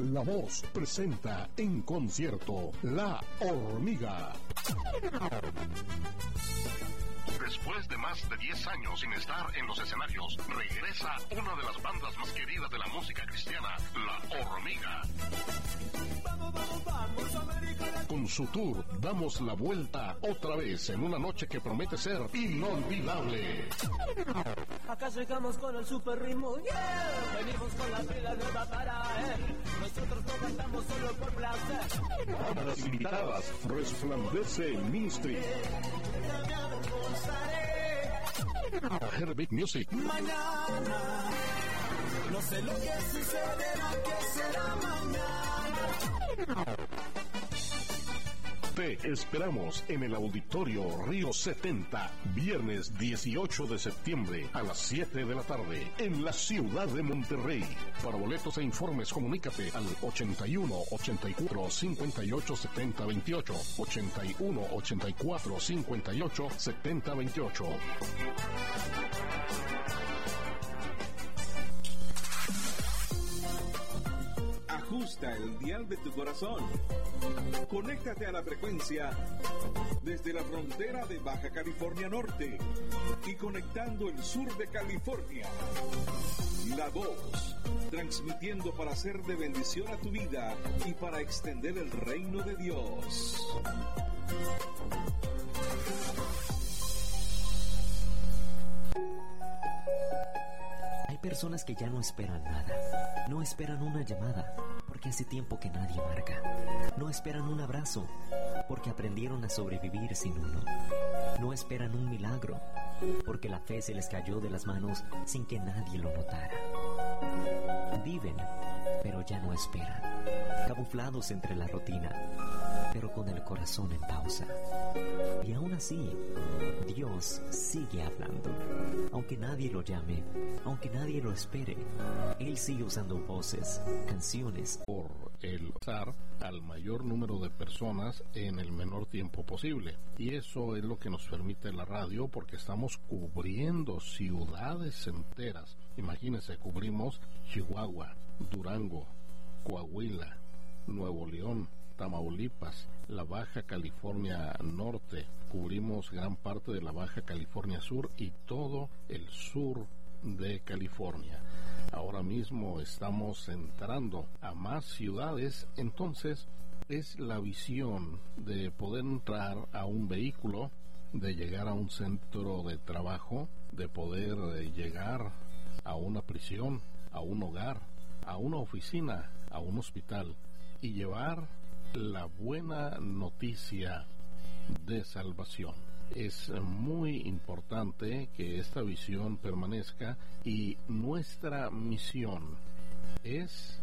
La Voz presenta en concierto La Hormiga. Después de más de 10 años sin estar en los escenarios, regresa una de las bandas más queridas de la música cristiana, La Hormiga. Vamos, vamos, vamos, América. Con su tour, damos la vuelta otra vez en una noche que promete ser inolvidable. Acá llegamos con el super ritmo, yeah. Venimos con la pila nueva para él. Nosotros no cantamos solo por placer. A las invitadas, Resplandece Ministry. Herbig Music. Mañana, no sé lo que sucederá, que será mañana. Te esperamos en el Auditorio Río 70, viernes 18 de septiembre a las 7 de la tarde, en la ciudad de Monterrey. Para boletos e informes, comunícate al 81 84 58 70 28, 81 84 58 70 28. Ajusta el dial de tu corazón. Conéctate a la frecuencia desde la frontera de Baja California Norte y conectando el sur de California. La Voz, transmitiendo para ser de bendición a tu vida y para extender el reino de Dios. Hay personas que ya no esperan nada, no esperan una llamada, porque hace tiempo que nadie marca. No esperan un abrazo, porque aprendieron a sobrevivir sin uno. No esperan un milagro, porque la fe se les cayó de las manos sin que nadie lo notara. Viven, pero ya no esperan, camuflados entre la rutina, pero con el corazón en pausa. Y aún así, Dios sigue hablando. Aunque nadie lo llame, aunque nadie lo espere, Él sigue usando voces, canciones. Por el usar al mayor número de personas en el menor tiempo posible. Y eso es lo que nos permite la radio, porque estamos cubriendo ciudades enteras. Imagínense, cubrimos Chihuahua, Durango, Coahuila, Nuevo León, Tamaulipas, la Baja California Norte, cubrimos gran parte de la Baja California Sur y todo el sur de California. Ahora mismo estamos entrando a más ciudades, entonces es la visión de poder entrar a un vehículo, de llegar a un centro de trabajo, de poder llegar a una prisión, a un hogar, a una oficina, a un hospital y llevar la buena noticia de salvación. Es muy importante que esta visión permanezca y nuestra misión es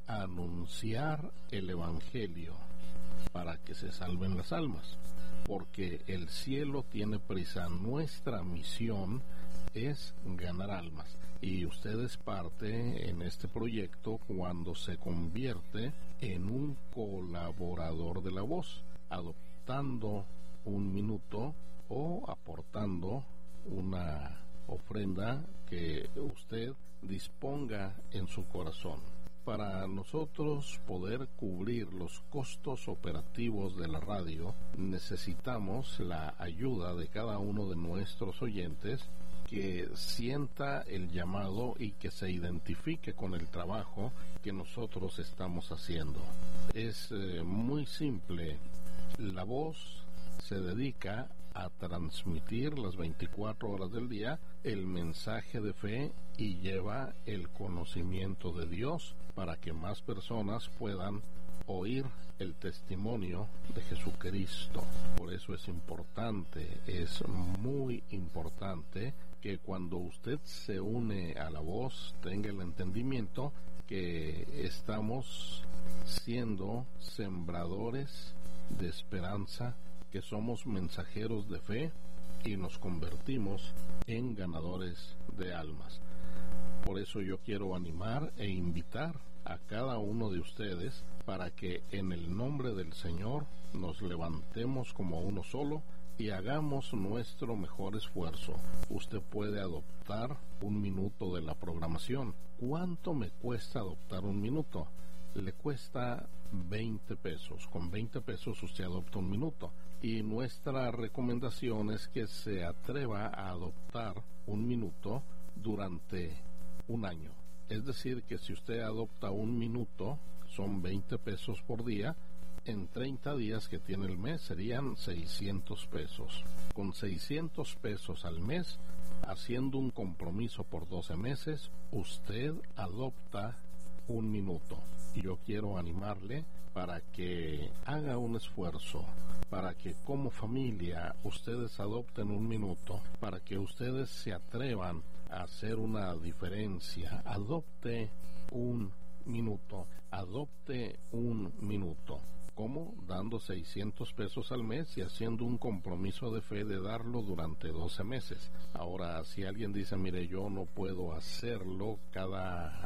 anunciar el Evangelio para que se salven las almas, porque el cielo tiene prisa. Nuestra misión es ganar almas y usted es parte en este proyecto cuando se convierte en un colaborador de La Voz, adoptando un minuto o aportando una ofrenda que usted disponga en su corazón. Para nosotros poder cubrir los costos operativos de la radio, necesitamos la ayuda de cada uno de nuestros oyentes que sienta el llamado y que se identifique con el trabajo que nosotros estamos haciendo. Es muy simple. La Voz se dedica a transmitir las 24 horas del día el mensaje de fe y lleva el conocimiento de Dios para que más personas puedan oír el testimonio de Jesucristo. Por eso es importante, es muy importante que cuando usted se une a La Voz tenga el entendimiento que estamos siendo sembradores de esperanza, que somos mensajeros de fe y nos convertimos en ganadores de almas. Por eso yo quiero animar e invitar a cada uno de ustedes para que en el nombre del Señor nos levantemos como uno solo y hagamos nuestro mejor esfuerzo. Usted puede adoptar un minuto de la programación. ¿Cuánto me cuesta adoptar un minuto? le cuesta 20 pesos. Con 20 pesos usted adopta un minuto. Y nuestra recomendación es que se atreva a adoptar un minuto durante un año. Es decir, que si usted adopta un minuto, son 20 pesos por día. En 30 días que tiene el mes serían 600 pesos. Con 600 pesos al mes, haciendo un compromiso por 12 meses, usted adopta un minuto. Y yo quiero animarle para que haga un esfuerzo, para que como familia ustedes adopten un minuto, para que ustedes se atrevan a hacer una diferencia. Adopte un minuto, adopte un minuto. ¿Cómo? Dando 600 pesos al mes y haciendo un compromiso de fe de darlo durante 12 meses. Ahora, si alguien dice, mire, yo no puedo hacerlo cada